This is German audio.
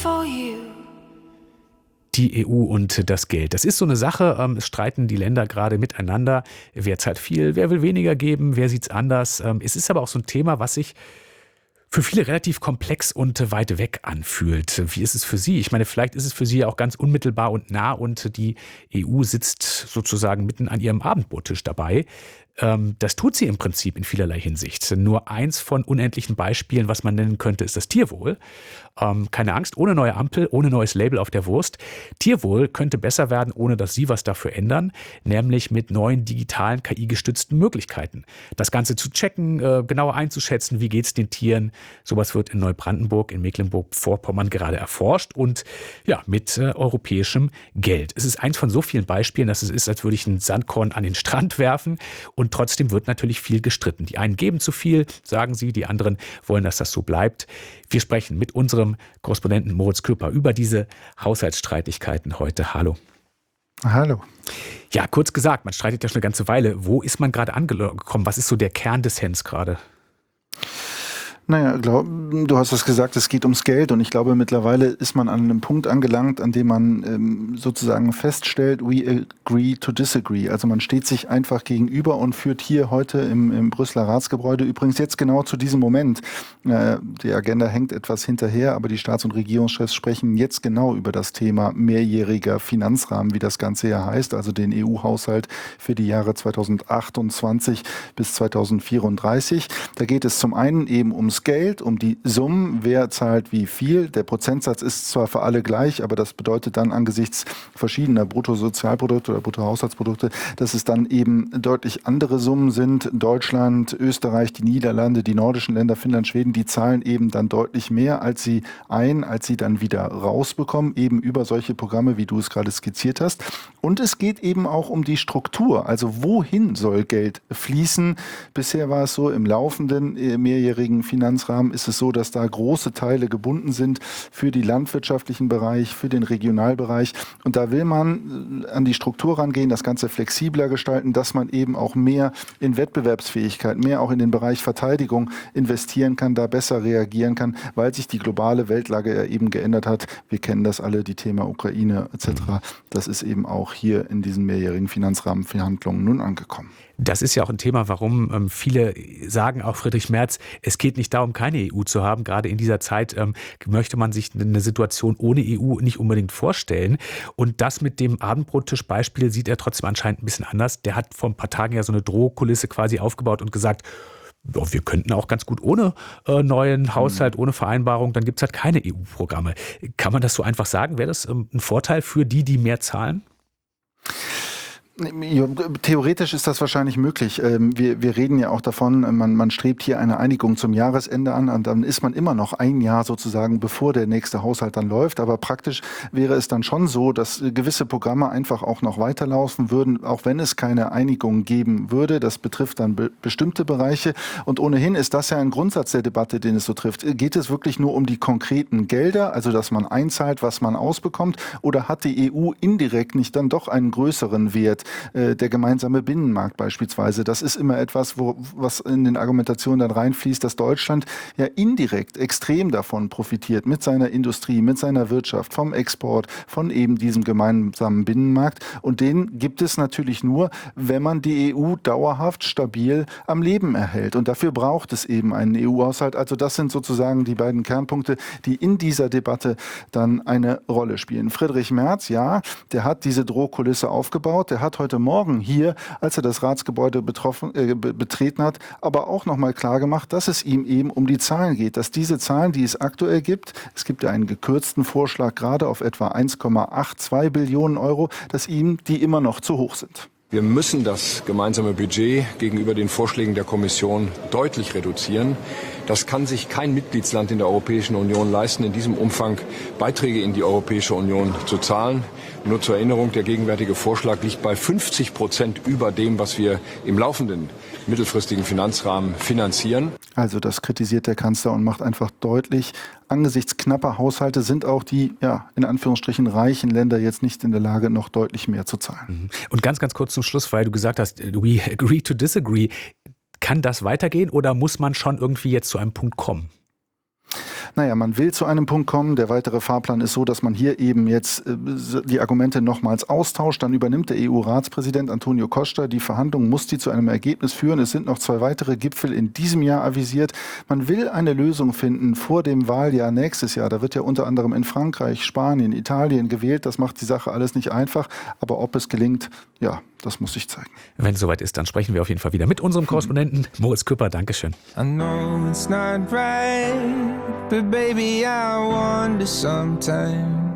Die EU und das Geld. Das ist so eine Sache, es streiten die Länder gerade miteinander. Wer zahlt viel, wer will weniger geben, wer sieht's anders. Es ist aber auch so ein Thema, was sich für viele relativ komplex und weit weg anfühlt. Wie ist es für Sie? Ich meine, vielleicht ist es für Sie ja auch ganz unmittelbar und nah und die EU sitzt sozusagen mitten an Ihrem Abendbrottisch dabei. Das tut sie im Prinzip in vielerlei Hinsicht. Nur eins von unendlichen Beispielen, was man nennen könnte, ist das Tierwohl. Keine Angst, ohne neue Ampel, ohne neues Label auf der Wurst. Tierwohl könnte besser werden, ohne dass Sie was dafür ändern, nämlich mit neuen digitalen, KI-gestützten Möglichkeiten. Das Ganze zu checken, genauer einzuschätzen, wie geht es den Tieren. Sowas wird in Neubrandenburg, in Mecklenburg-Vorpommern gerade erforscht und ja, mit europäischem Geld. Es ist eins von so vielen Beispielen, dass es ist, als würde ich einen Sandkorn an den Strand werfen. Und trotzdem wird natürlich viel gestritten. Die einen geben zu viel, sagen sie, die anderen wollen, dass das so bleibt. Wir sprechen mit unserem Korrespondenten Moritz Küpper über diese Haushaltsstreitigkeiten heute. Hallo. Hallo. Ja, kurz gesagt, man streitet ja schon eine ganze Weile. Wo ist man gerade angekommen? Was ist so der Kerndissens gerade? Naja, du hast es gesagt, es geht ums Geld und ich glaube, mittlerweile ist man an einem Punkt angelangt, an dem man sozusagen feststellt, we agree to disagree. Also man steht sich einfach gegenüber und führt hier heute im Brüsseler Ratsgebäude, übrigens jetzt genau zu diesem Moment, die Agenda hängt etwas hinterher, aber die Staats- und Regierungschefs sprechen jetzt genau über das Thema mehrjähriger Finanzrahmen, wie das Ganze ja heißt, also den EU-Haushalt für die Jahre 2028 bis 2034. Da geht es zum einen eben ums Geld, um die Summen, wer zahlt wie viel. Der Prozentsatz ist zwar für alle gleich, aber das bedeutet dann angesichts verschiedener Bruttosozialprodukte oder Bruttohaushaltsprodukte, dass es dann eben deutlich andere Summen sind. Deutschland, Österreich, die Niederlande, die nordischen Länder, Finnland, Schweden, die zahlen eben dann deutlich mehr, als sie dann wieder rausbekommen, eben über solche Programme, wie du es gerade skizziert hast. Und es geht eben auch um die Struktur, also wohin soll Geld fließen. Bisher war es so, im laufenden mehrjährigen Finanzrahmen ist es so, dass da große Teile gebunden sind für den landwirtschaftlichen Bereich, für den Regionalbereich. Und da will man an die Struktur rangehen, das Ganze flexibler gestalten, dass man eben auch mehr in Wettbewerbsfähigkeit, mehr auch in den Bereich Verteidigung investieren kann, da besser reagieren kann, weil sich die globale Weltlage ja eben geändert hat. Wir kennen das alle, die Thema Ukraine etc. Das ist eben auch hier in diesen mehrjährigen Finanzrahmenverhandlungen nun angekommen. Das ist ja auch ein Thema, warum viele sagen, auch Friedrich Merz, es geht nicht darum, keine EU zu haben. Gerade in dieser Zeit möchte man sich eine Situation ohne EU nicht unbedingt vorstellen. Und das mit dem Abendbrottisch-Beispiel sieht er trotzdem anscheinend ein bisschen anders. Der hat vor ein paar Tagen ja so eine Drohkulisse quasi aufgebaut und gesagt, wir könnten auch ganz gut ohne neuen Haushalt, ohne Vereinbarung, dann gibt es halt keine EU-Programme. Kann man das so einfach sagen? Wäre das ein Vorteil für die mehr zahlen? Ja, theoretisch ist das wahrscheinlich möglich. Wir reden ja auch davon, man strebt hier eine Einigung zum Jahresende an und dann ist man immer noch ein Jahr sozusagen, bevor der nächste Haushalt dann läuft. Aber praktisch wäre es dann schon so, dass gewisse Programme einfach auch noch weiterlaufen würden, auch wenn es keine Einigung geben würde. Das betrifft dann bestimmte Bereiche. Und ohnehin ist das ja ein Grundsatz der Debatte, den es so trifft. Geht es wirklich nur um die konkreten Gelder, also dass man einzahlt, was man ausbekommt, oder hat die EU indirekt nicht dann doch einen größeren Wert? Der gemeinsame Binnenmarkt beispielsweise. Das ist immer etwas, was in den Argumentationen dann reinfließt, dass Deutschland ja indirekt extrem davon profitiert, mit seiner Industrie, mit seiner Wirtschaft, vom Export, von eben diesem gemeinsamen Binnenmarkt. Und den gibt es natürlich nur, wenn man die EU dauerhaft stabil am Leben erhält. Und dafür braucht es eben einen EU-Haushalt. Also das sind sozusagen die beiden Kernpunkte, die in dieser Debatte dann eine Rolle spielen. Friedrich Merz, ja, der hat diese Drohkulisse aufgebaut, der hat heute Morgen hier, als er das Ratsgebäude betreten hat, aber auch nochmal klar gemacht, dass es ihm eben um die Zahlen geht, dass diese Zahlen, die es aktuell gibt, es gibt ja einen gekürzten Vorschlag gerade auf etwa 1,82 Billionen Euro, dass ihm die immer noch zu hoch sind. Wir müssen das gemeinsame Budget gegenüber den Vorschlägen der Kommission deutlich reduzieren. Das kann sich kein Mitgliedsland in der Europäischen Union leisten, in diesem Umfang Beiträge in die Europäische Union zu zahlen. Nur zur Erinnerung, der gegenwärtige Vorschlag liegt bei 50% über dem, was wir im laufenden mittelfristigen Finanzrahmen finanzieren. Also das kritisiert der Kanzler und macht einfach deutlich, angesichts knapper Haushalte sind auch die, ja, in Anführungsstrichen reichen Länder jetzt nicht in der Lage, noch deutlich mehr zu zahlen. Und ganz kurz zum Schluss, weil du gesagt hast, we agree to disagree. Kann das weitergehen oder muss man schon irgendwie jetzt zu einem Punkt kommen? Naja, man will zu einem Punkt kommen. Der weitere Fahrplan ist so, dass man hier eben jetzt die Argumente nochmals austauscht. Dann übernimmt der EU-Ratspräsident Antonio Costa die Verhandlungen, muss die zu einem Ergebnis führen. Es sind noch 2 weitere Gipfel in diesem Jahr avisiert. Man will eine Lösung finden vor dem Wahljahr nächstes Jahr. Da wird ja unter anderem in Frankreich, Spanien, Italien gewählt. Das macht die Sache alles nicht einfach. Aber ob es gelingt, ja, das muss sich zeigen. Wenn es soweit ist, dann sprechen wir auf jeden Fall wieder mit unserem Korrespondenten Moritz Küpper. Dankeschön. I know it's not right, but baby, I wonder sometimes.